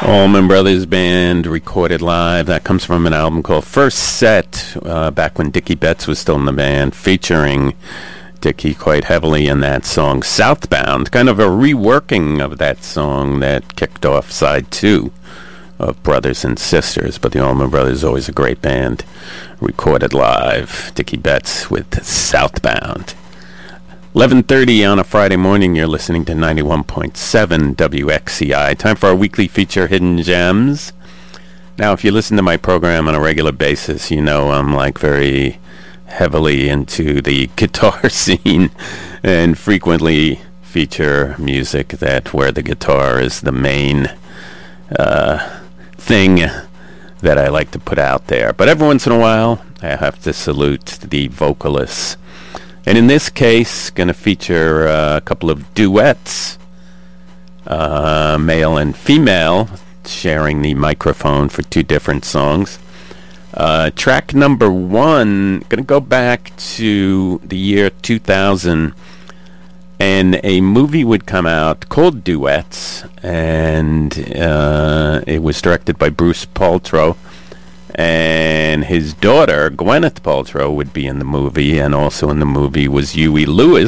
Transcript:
Allman Brothers Band recorded live. That comes from an album called First Set, back when Dickie Betts was still in the band, featuring Dickie quite heavily in that song Southbound, kind of a reworking of that song that kicked off side 2 of Brothers and Sisters. But the Allman Brothers, always a great band, recorded live. Dickie Betts with Southbound. 11:30 on a Friday morning, you're listening to 91.7 WXCI. Time for our weekly feature, Hidden Gems. Now, if you listen to my program on a regular basis, you know I'm very heavily into the guitar scene and frequently feature music where the guitar is the main thing that I like to put out there. But every once in a while, I have to salute the vocalists. And in this case, going to feature a couple of duets, male and female, sharing the microphone for 2 different songs. Track number 1, going to go back to the year 2000, and a movie would come out called Duets, and it was directed by Bruce Paltrow. And his daughter, Gwyneth Paltrow, would be in the movie, and also in the movie was Huey Lewis.